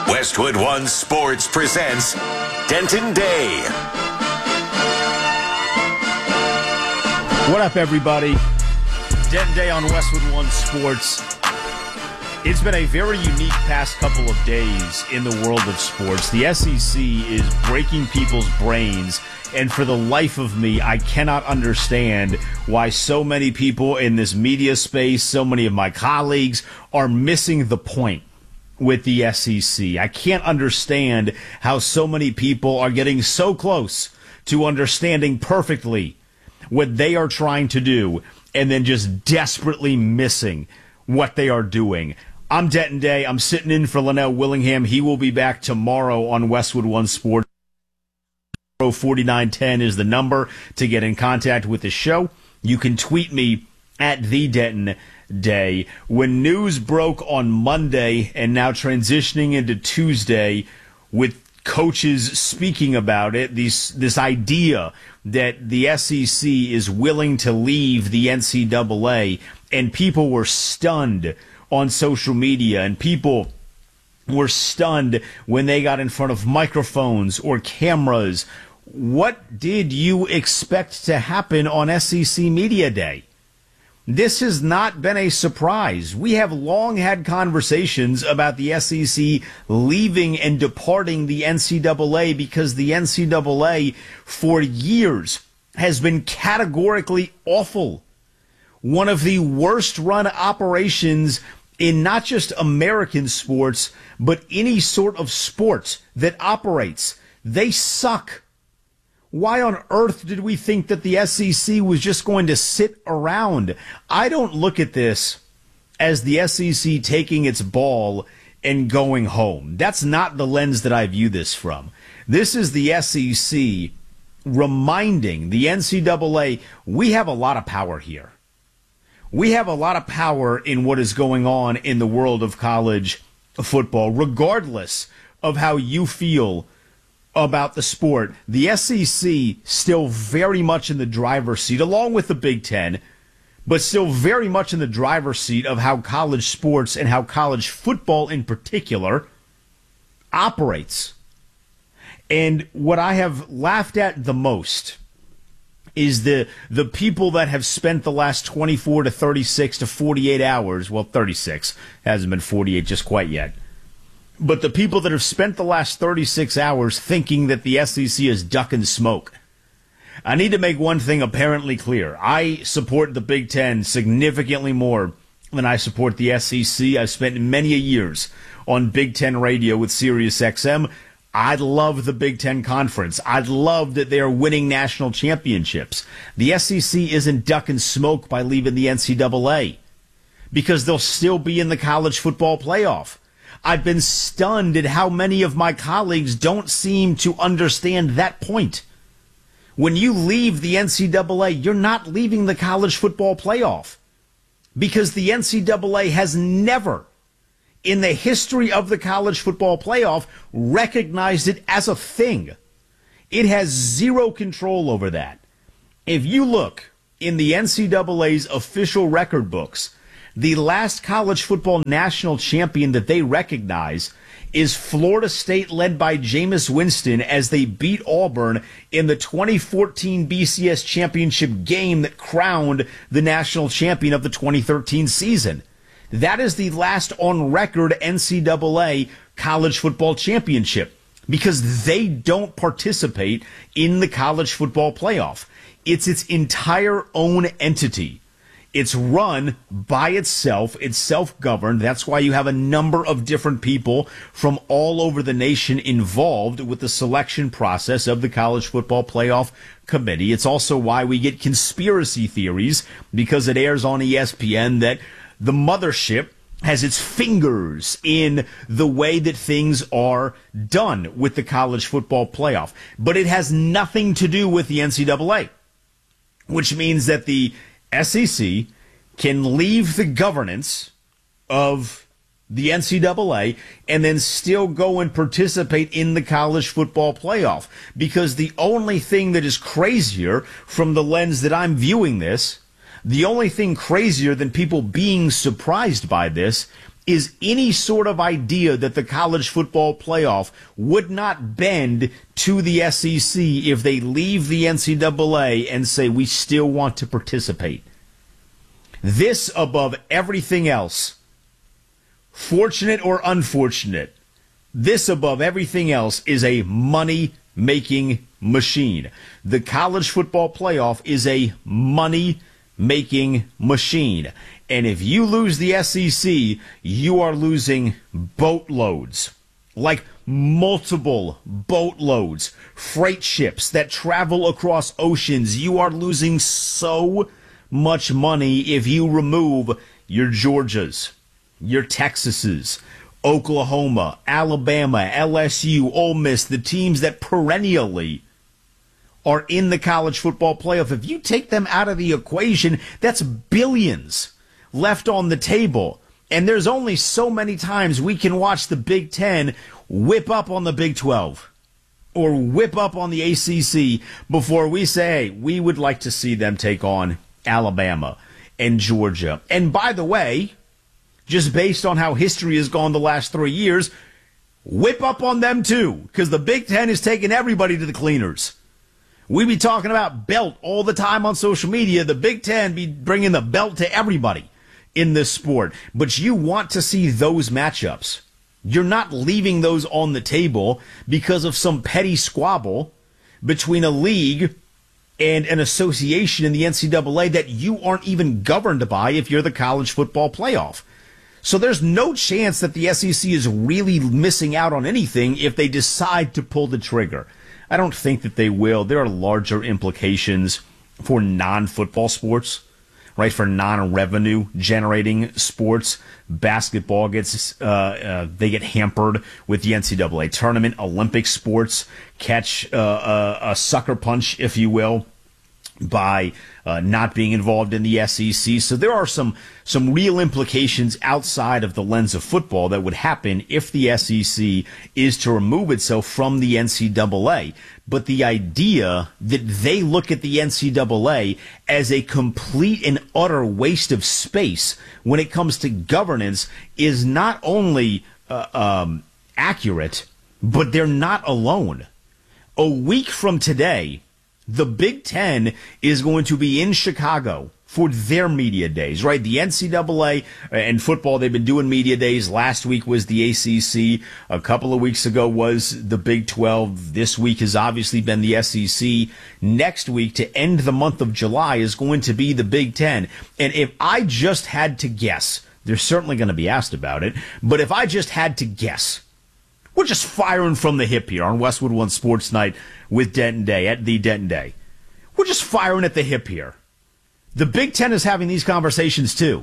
Westwood One Sports presents Denton Day. What up, everybody? Denton Day on Westwood One Sports. It's been a very unique past couple of days in the world of sports. The SEC is breaking people's brains, and for the life of me, I cannot understand why so many people in this media space, so many of my colleagues, are missing the point with the SEC. I can't understand how so many people are getting so close to understanding perfectly what they are trying to do and then just desperately missing what they are doing. I'm Denton Day. I'm sitting in for Linnell Willingham. He will be back tomorrow on Westwood One Sports. 4910 is the number to get in contact with the show. You can tweet me at the Denton Day. When news broke on Monday and now transitioning into Tuesday with coaches speaking about it, this idea that the SEC is willing to leave the NCAA, and people were stunned on social media, and people were stunned when they got in front of microphones or cameras. What did you expect to happen on SEC Media Day? This has not been a surprise. We have long had conversations about the SEC leaving and departing the NCAA because the NCAA for years has been categorically awful. One of the worst run operations in not just American sports, but any sort of sport that operates. They suck. Why on earth did we think that the SEC was just going to sit around? I don't look at this as the SEC taking its ball and going home. That's not the lens that I view this from. This is the SEC reminding the NCAA, we have a lot of power here. We have a lot of power in what is going on in the world of college football, regardless of how you feel about the sport. The SEC still very much in the driver's seat, along with the Big Ten, but still very much in the driver's seat of how college sports and how college football in particular operates. And what I have laughed at the most is the people that have spent the last 24 to 36 to 48 hours, well, 36, hasn't been 48 just quite yet, but the people that have spent the last 36 hours thinking that the SEC is ducking smoke. I need to make one thing apparently clear. I support the Big Ten significantly more than I support the SEC. I've spent many years on Big Ten radio with SiriusXM. I love the Big Ten Conference. I love that they are winning national championships. The SEC isn't ducking smoke by leaving the NCAA because they'll still be in the college football playoff. I've been stunned at how many of my colleagues don't seem to understand that point. When you leave the NCAA, you're not leaving the college football playoff because the NCAA has never, in the history of the college football playoff, recognized it as a thing. It has zero control over that. If you look in the NCAA's official record books, the last college football national champion that they recognize is Florida State, led by Jameis Winston, as they beat Auburn in the 2014 BCS championship game that crowned the national champion of the 2013 season. That is the last on record NCAA college football championship because they don't participate in the college football playoff. It's its entire own entity. It's run by itself. It's self-governed. That's why you have a number of different people from all over the nation involved with the selection process of the College Football Playoff Committee. It's also why we get conspiracy theories, because it airs on ESPN that the mothership has its fingers in the way that things are done with the college football playoff. But it has nothing to do with the NCAA, which means that the SEC can leave the governance of the NCAA and then still go and participate in the college football playoff. Because the only thing that is crazier from the lens that I'm viewing this, the only thing crazier than people being surprised by this, is any sort of idea that the college football playoff would not bend to the SEC if they leave the NCAA and say we still want to participate. This above everything else, fortunate or unfortunate, this above everything else is a money-making machine. The college football playoff is a money-making machine. And if you lose the SEC, you are losing boatloads, like multiple boatloads, freight ships that travel across oceans. You are losing so much money if you remove your Georgias, your Texases, Oklahoma, Alabama, LSU, Ole Miss, the teams that perennially are in the college football playoff. If you take them out of the equation, that's billions left on the table. And there's only so many times we can watch the Big Ten whip up on the Big 12 or whip up on the ACC before we say, hey, we would like to see them take on Alabama and Georgia. And by the way, just based on how history has gone the last 3 years, whip up on them too, because the Big Ten is taking everybody to the cleaners. We be talking about belt all the time on social media. The Big Ten be bringing the belt to everybody in this sport. But you want to see those matchups. You're not leaving those on the table because of some petty squabble between a league and an association in the NCAA that you aren't even governed by if you're the college football playoff. So there's no chance that the SEC is really missing out on anything if they decide to pull the trigger. I don't think that they will. There are larger implications for non-football sports, right? For non-revenue generating sports. Basketball gets, they get hampered with the NCAA tournament. Olympic sports catch a sucker punch, if you will, by not being involved in the SEC. So there are some real implications outside of the lens of football that would happen if the SEC is to remove itself from the NCAA. But the idea that they look at the NCAA as a complete and utter waste of space when it comes to governance is not only accurate, but they're not alone. A week from today, the Big Ten is going to be in Chicago for their media days, right? The NCAA and football, they've been doing media days. Last week was the ACC. A couple of weeks ago was the Big 12. This week has obviously been the SEC. Next week, to end the month of July, is going to be the Big Ten. And if I just had to guess, they're certainly going to be asked about it, but if I just had to guess, we're just firing from the hip here on Westwood One Sports Night with Denton Day, at the Denton Day. We're just firing at the hip here. The Big Ten is having these conversations too.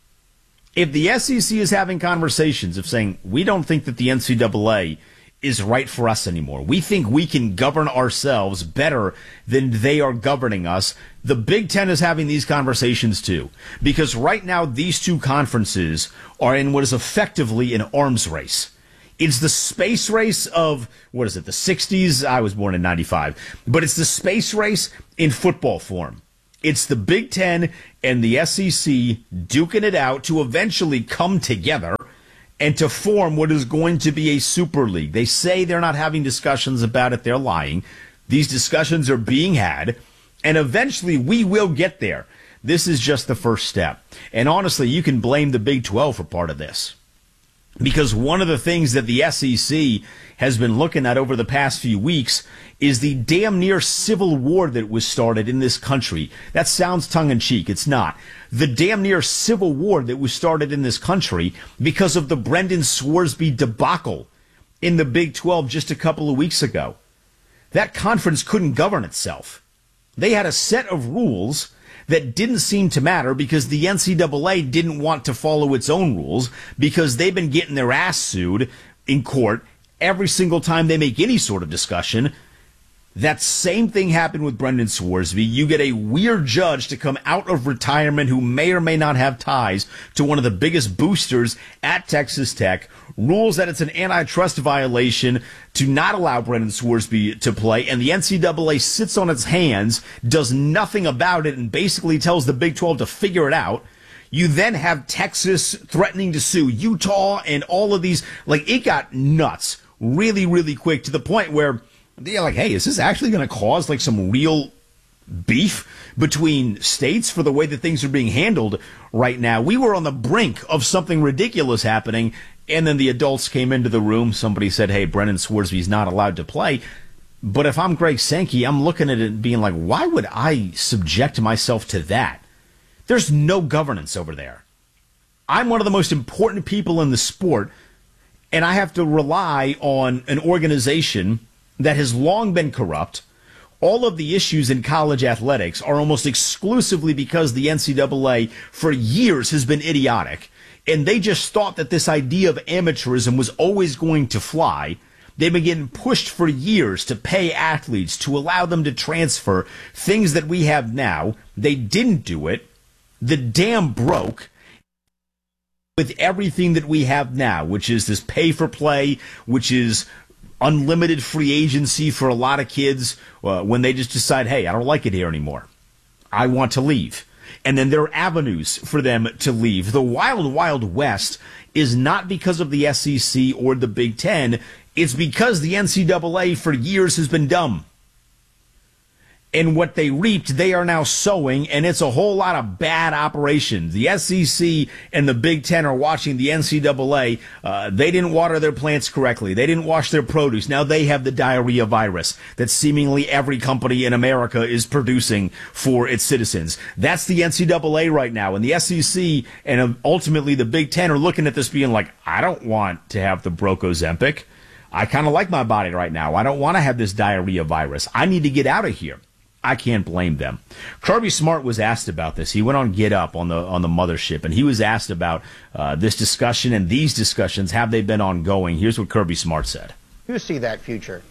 If the SEC is having conversations of saying, we don't think that the NCAA is right for us anymore, we think we can govern ourselves better than they are governing us, the Big Ten is having these conversations too. Because right now, these two conferences are in what is effectively an arms race. It's the space race of, what is it, the 60s? I was born in 95. But it's the space race in football form. It's the Big Ten and the SEC duking it out to eventually come together and to form what is going to be a super league. They say they're not having discussions about it. They're lying. These discussions are being had, and eventually we will get there. This is just the first step. And honestly, you can blame the Big 12 for part of this. Because one of the things that the SEC has been looking at over the past few weeks is the damn near civil war that was started in this country. That sounds tongue-in-cheek. It's not. The damn near civil war that was started in this country because of the Brendan Swarsby debacle in the Big 12 just a couple of weeks ago. That conference couldn't govern itself. They had a set of rules that didn't seem to matter because the NCAA didn't want to follow its own rules because they've been getting their ass sued in court every single time they make any sort of discussion. That same thing happened with Brendan Swarsby. You get a weird judge to come out of retirement who may or may not have ties to one of the biggest boosters at Texas Tech, rules that it's an antitrust violation to not allow Brendan Swarsby to play, and the NCAA sits on its hands, does nothing about it, and basically tells the Big 12 to figure it out. You then have Texas threatening to sue Utah and all of these. Like, it got nuts really, really quick to the point where they're like, hey, is this actually going to cause like some real beef between states for the way that things are being handled right now? We were on the brink of something ridiculous happening, and then the adults came into the room. Somebody said, hey, Brennan Swordsby's not allowed to play. But if I'm Greg Sankey, I'm looking at it being like, why would I subject myself to that? There's no governance over there. I'm one of the most important people in the sport, and I have to rely on an organization that has long been corrupt. All of the issues in college athletics are almost exclusively because the NCAA for years has been idiotic, and they just thought that this idea of amateurism was always going to fly. They've been getting pushed for years to pay athletes, to allow them to transfer things that we have now. They didn't do it. The dam broke with everything that we have now, which is this pay for play, which is unlimited free agency for a lot of kids when they just decide, hey, I don't like it here anymore. I want to leave. And then there are avenues for them to leave. The wild, wild west is not because of the SEC or the Big Ten. It's because the NCAA for years has been dumb. And what they reaped, they are now sowing, and it's a whole lot of bad operations. The SEC and the Big Ten are watching the NCAA. They didn't water their plants correctly. They didn't wash their produce. Now they have the diarrhea virus that seemingly every company in America is producing for its citizens. That's the NCAA right now. And the SEC and ultimately the Big Ten are looking at this being like, I don't want to have the broke Ozempic. I kind of like my body right now. I don't want to have this diarrhea virus. I need to get out of here. I can't blame them. Kirby Smart was asked about this. He went on Get Up on the mothership, and he was asked about this discussion and these discussions. Have they been ongoing? Here's what Kirby Smart said. You see that future?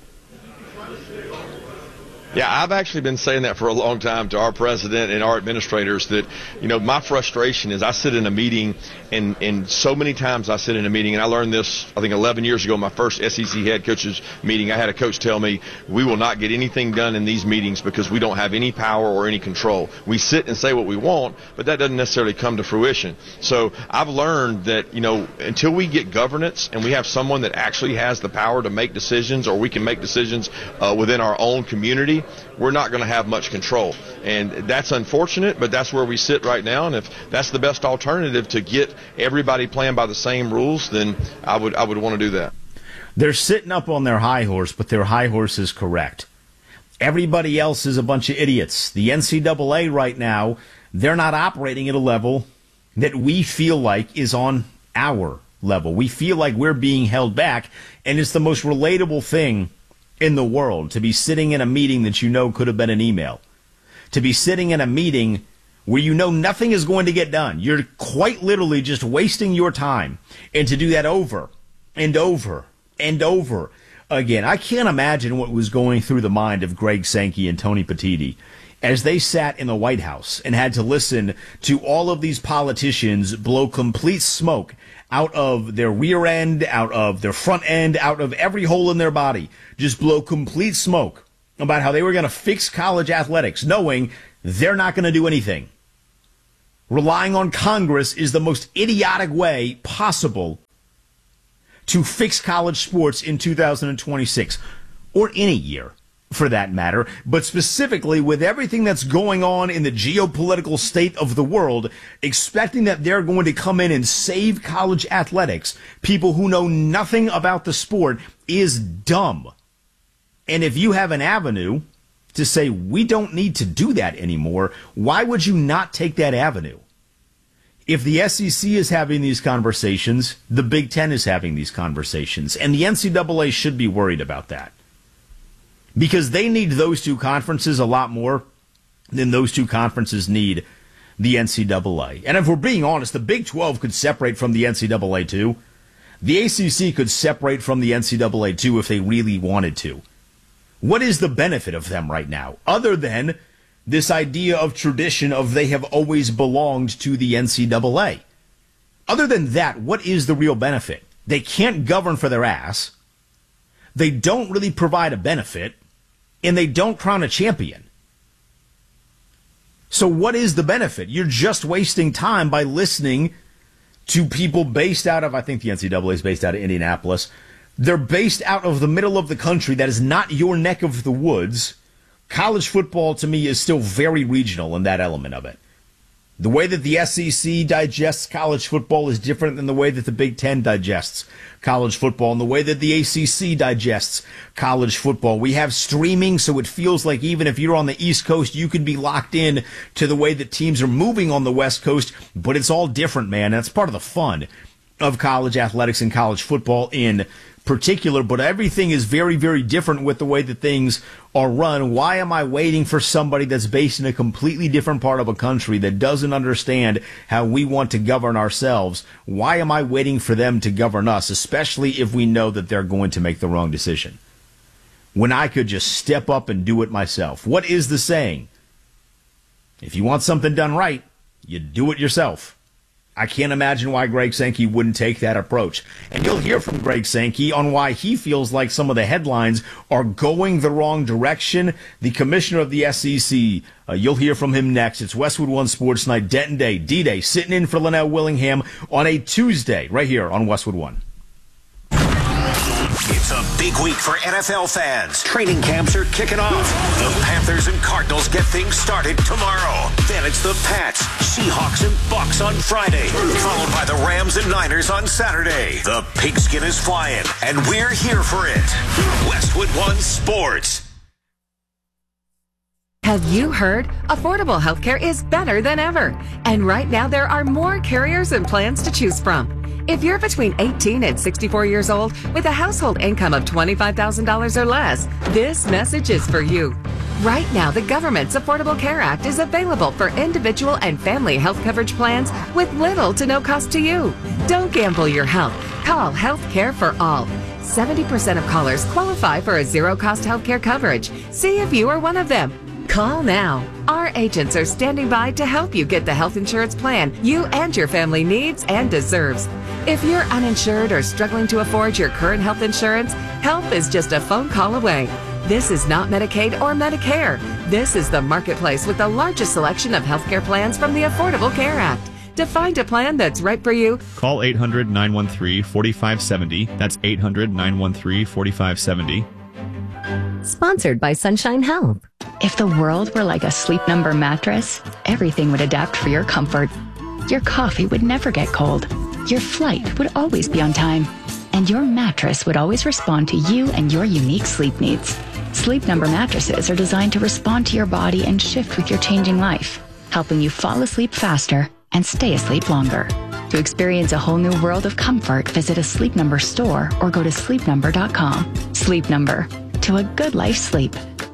Yeah, I've actually been saying that for a long time to our president and our administrators that, my frustration is I sit in a meeting and so many times I sit in a meeting, and I learned this, I think 11 years ago, my first SEC head coaches meeting. I had a coach tell me, we will not get anything done in these meetings because we don't have any power or any control. We sit and say what we want, but that doesn't necessarily come to fruition. So I've learned that, until we get governance and we have someone that actually has the power to make decisions, or we can make decisions within our own community, we're not going to have much control. And that's unfortunate, but that's where we sit right now. And if that's the best alternative to get everybody playing by the same rules, then I would want to do that. They're sitting up on their high horse, but their high horse is correct. Everybody else is a bunch of idiots. The NCAA right now, they're not operating at a level that we feel like is on our level. We feel like we're being held back, and it's the most relatable thing in the world to be sitting in a meeting that could have been an email, to be sitting in a meeting where nothing is going to get done. You're quite literally just wasting your time, and to do that over and over and over again. I can't imagine what was going through the mind of Greg Sankey and Tony Petitti as they sat in the White House and had to listen to all of these politicians blow complete smoke out of their rear end, out of their front end, out of every hole in their body, just blow complete smoke about how they were going to fix college athletics, knowing they're not going to do anything. Relying on Congress is the most idiotic way possible to fix college sports in 2026, or any year for that matter, but specifically with everything that's going on in the geopolitical state of the world, expecting that they're going to come in and save college athletics, people who know nothing about the sport, is dumb. And if you have an avenue to say, we don't need to do that anymore, why would you not take that avenue? If the SEC is having these conversations, the Big Ten is having these conversations, and the NCAA should be worried about that. Because they need those two conferences a lot more than those two conferences need the NCAA. And if we're being honest, the Big 12 could separate from the NCAA too. The ACC could separate from the NCAA too if they really wanted to. What is the benefit of them right now, other than this idea of tradition of they have always belonged to the NCAA? Other than that, what is the real benefit? They can't govern for their ass. They don't really provide a benefit, and they don't crown a champion. So what is the benefit? You're just wasting time by listening to people based out of, I think the NCAA is based out of Indianapolis. They're based out of the middle of the country. That is not your neck of the woods. College football, to me, is still very regional in that element of it. The way that the SEC digests college football is different than the way that the Big Ten digests college football and the way that the ACC digests college football. We have streaming, so it feels like even if you're on the East Coast, you can be locked in to the way that teams are moving on the West Coast, but it's all different, man. That's part of the fun of college athletics and college football in particular, but everything is very, very different with the way that things are run. Why am I waiting for somebody that's based in a completely different part of a country that doesn't understand how we want to govern ourselves? Why am I waiting for them to govern us, especially if we know that they're going to make the wrong decision, when I could just step up and do it myself? What is the saying? If you want something done right, you do it yourself. I can't imagine why Greg Sankey wouldn't take that approach. And you'll hear from Greg Sankey on why he feels like some of the headlines are going the wrong direction. The commissioner of the SEC, you'll hear from him next. It's Westwood One Sports Night, Denton Day, D-Day, sitting in for Linnell Willingham on a Tuesday right here on Westwood One. It's a big week for NFL fans. Training camps are kicking off. The Panthers and Cardinals get things started tomorrow. Then it's the Pats, Seahawks, and Bucks on Friday, followed by the Rams and Niners on Saturday. The pigskin is flying, and we're here for it. Westwood One Sports. Have you heard? Affordable healthcare is better than ever. And right now there are more carriers and plans to choose from. If you're between 18 and 64 years old with a household income of $25,000 or less, this message is for you. Right now, the government's Affordable Care Act is available for individual and family health coverage plans with little to no cost to you. Don't gamble your health. Call Health Care for All. 70% of callers qualify for a zero-cost healthcare coverage. See if you are one of them. Call now. Our agents are standing by to help you get the health insurance plan you and your family needs and deserves. If you're uninsured or struggling to afford your current health insurance, help is just a phone call away. This is not Medicaid or Medicare. This is the marketplace with the largest selection of healthcare plans from the Affordable Care Act. To find a plan that's right for you, call 800-913-4570. That's 800-913-4570. Sponsored by Sunshine Health. If the world were like a Sleep Number mattress, everything would adapt for your comfort. Your coffee would never get cold. Your flight would always be on time. And your mattress would always respond to you and your unique sleep needs. Sleep Number mattresses are designed to respond to your body and shift with your changing life, helping you fall asleep faster and stay asleep longer. To experience a whole new world of comfort, visit a Sleep Number store or go to sleepnumber.com. Sleep Number. To a good life's sleep.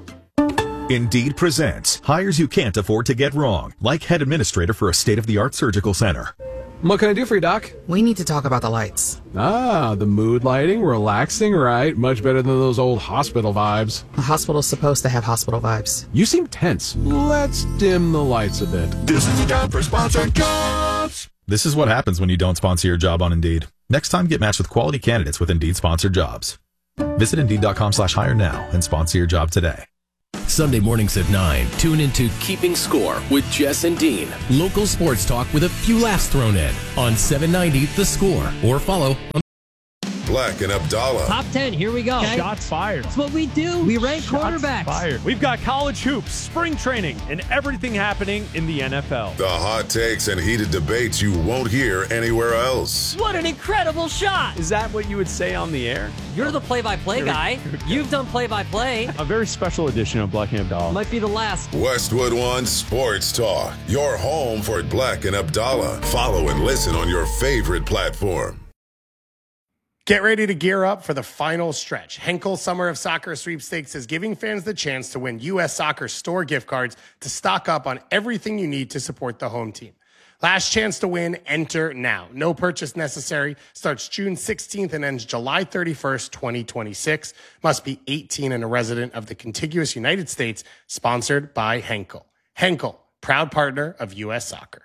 Indeed presents hires you can't afford to get wrong, like head administrator for a state-of-the-art surgical center. What can I do for you, Doc? We need to talk about the lights. Ah, the mood lighting, relaxing, right? Much better than those old hospital vibes. A hospital's supposed to have hospital vibes. You seem tense. Let's dim the lights a bit. This is the time for sponsored jobs. This is what happens when you don't sponsor your job on Indeed. Next time, get matched with quality candidates with Indeed sponsored jobs. Visit Indeed.com/hire now and sponsor your job today. Sunday mornings at 9, tune into Keeping Score with Jess and Dean. Local sports talk with a few laughs thrown in on 790 The Score. Or follow on Black and Abdallah. Top 10, here we go. Okay. Shots fired. That's what we do. We rank quarterbacks. Fired. We've got college hoops, spring training, and everything happening in the NFL. The hot takes and heated debates you won't hear anywhere else. What an incredible shot. Is that what you would say on the air? You're the play-by-play guy. You've done play-by-play. A very special edition of Black and Abdallah. Might be the last. Westwood One Sports Talk. Your home for Black and Abdallah. Follow and listen on your favorite platform. Get ready to gear up for the final stretch. Henkel Summer of Soccer Sweepstakes is giving fans the chance to win U.S. Soccer store gift cards to stock up on everything you need to support the home team. Last chance to win, enter now. No purchase necessary. Starts June 16th and ends July 31st, 2026. Must be 18 and a resident of the contiguous United States. Sponsored by Henkel. Henkel, proud partner of U.S. Soccer.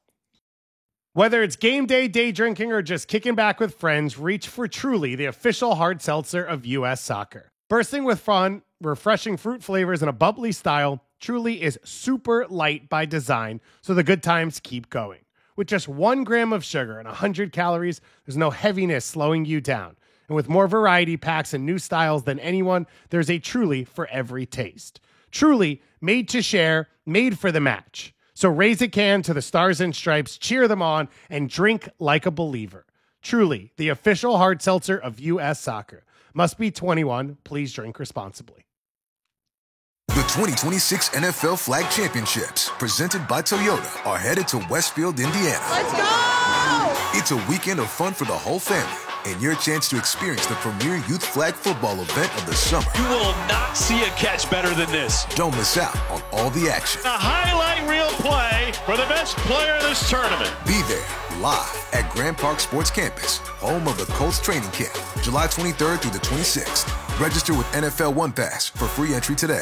Whether it's game day, day drinking, or just kicking back with friends, reach for Truly, the official hard seltzer of U.S. Soccer. Bursting with fun, refreshing fruit flavors, and a bubbly style, Truly is super light by design, so the good times keep going. With just 1 gram of sugar and 100 calories, there's no heaviness slowing you down. And with more variety packs and new styles than anyone, there's a Truly for every taste. Truly, made to share, made for the match. So raise a can to the Stars and Stripes, cheer them on, and drink like a believer. Truly, the official hard seltzer of U.S. Soccer. Must be 21. Please drink responsibly. The 2026 NFL Flag Championships, presented by Toyota, are headed to Westfield, Indiana. Let's go! It's a weekend of fun for the whole family and your chance to experience the premier youth flag football event of the summer. You will not see a catch better than this. Don't miss out on all the action. A highlight reel play for the best player in this tournament. Be there live at Grand Park Sports Campus, home of the Colts training camp, July 23rd through the 26th. Register with NFL One Pass for free entry today.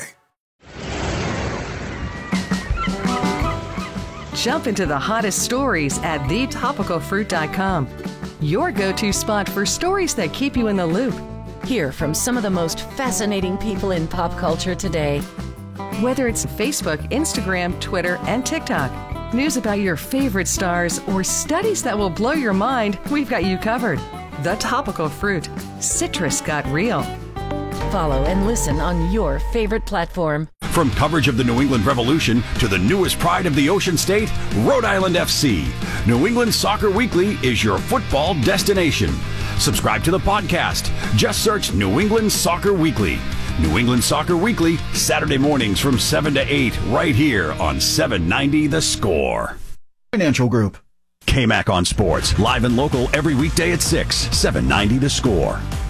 Jump into the hottest stories at thetopicalfruit.com. Your go-to spot for stories that keep you in the loop. Hear from some of the most fascinating people in pop culture today. Whether it's Facebook, Instagram, Twitter, and TikTok, news about your favorite stars, or studies that will blow your mind, we've got you covered. The Topical Fruit. Citrus got real. Follow and listen on your favorite platform. From coverage of the New England Revolution to the newest pride of the Ocean State, Rhode Island FC. New England Soccer Weekly is your football destination. Subscribe to the podcast. Just search New England Soccer Weekly. New England Soccer Weekly, Saturday mornings from 7 to 8, right here on 790 The Score. Financial Group. KMAC on Sports, live and local every weekday at 6, 790 The Score.